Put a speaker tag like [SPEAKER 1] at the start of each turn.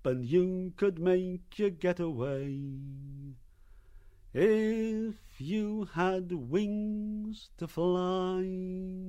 [SPEAKER 1] and you could make your getaway. If you had wings to fly.